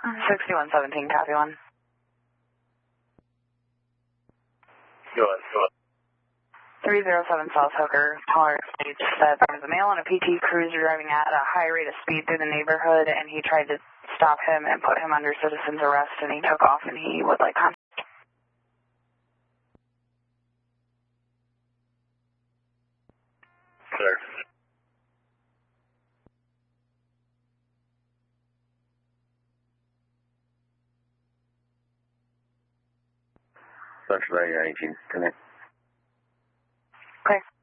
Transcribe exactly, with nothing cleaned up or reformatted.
sixty-one seventeen, copy one. Go on, go on. three oh seven South Hooker, caller states that there was a male on a P T cruiser driving at a high rate of speed through the neighborhood, and he tried to stop him and put him under citizen's arrest, and he took off, and he would like contact. Clear. Central eighteen, connect. Okay.